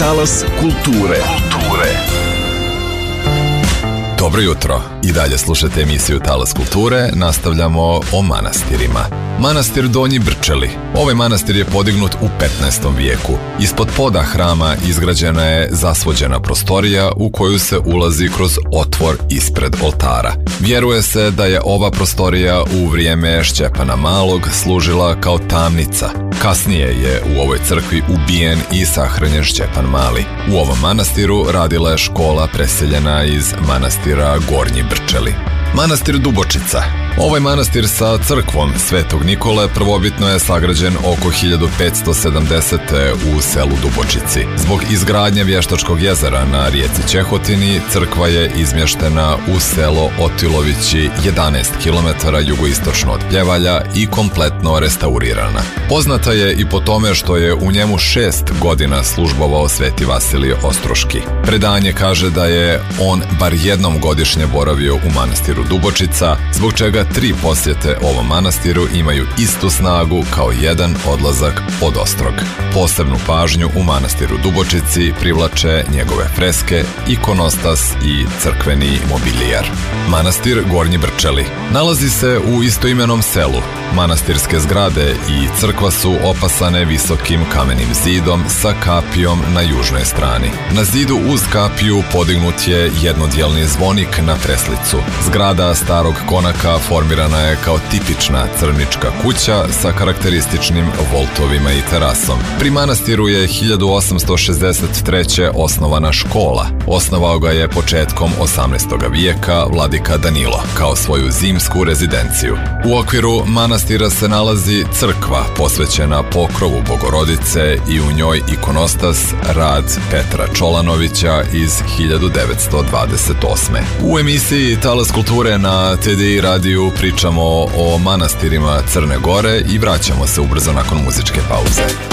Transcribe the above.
Talas kulture. Dobro jutro, i dalje slušate emisiju Talas kulture, nastavljamo o manastirima. Manastir Donji Brčeli. Ovaj manastir je podignut u 15. vijeku. Ispod poda hrama izgrađena je zasvođena prostorija u koju se ulazi kroz otvor ispred oltara. Vjeruje se da je ova prostorija u vrijeme Šćepana Malog služila kao tamnica. Kasnije je u ovoj crkvi ubijen i sahranjen Šćepan Mali. U ovom manastiru radila je škola preseljena iz manastira Gornji Brčeli. Manastir Dubočica. Ovaj manastir sa crkvom Svetog Nikole prvobitno je sagrađen oko 1570. u selu Dubočici. Zbog izgradnje Vještačkog jezera na rijeci Ćehotini, crkva je izmještena u selo Otilovići 11 km jugoistočno od Pljevalja i kompletno restaurirana. Poznata je i po tome što je u njemu 6 godina službovao Sveti Vasilije Ostroški. Predanje kaže da je on bar jednom godišnje boravio u manastiru Dubočica, zbog čega 3 posjete ovom manastiru imaju istu snagu kao jedan odlazak od Ostrog. Posebnu pažnju u manastiru Dubočici privlače njegove freske, ikonostas i crkveni mobilijar. Manastir Gornji Brčeli nalazi se u istoimenom selu. Manastirske zgrade i crkva su opasane visokim kamenim zidom sa kapijom na južnoj strani. Na zidu uz kapiju podignut je jednodjelni zvonik na treslicu. Zgrada starog konaka formirana je kao tipična crnička kuća sa karakterističnim voltovima i terasom. Pri manastiru je 1863. osnovana škola. Osnovao ga je početkom 18. vijeka vladika Danilo kao svoju zimsku rezidenciju. U okviru manastira se nalazi crkva posvećena pokrovu Bogorodice i u njoj ikonostas rad Petra Čolanovića iz 1928. U emisiji Talas kulture na TDI radiju pričamo o manastirima Crne Gore i vraćamo se ubrzo nakon muzičke pauze.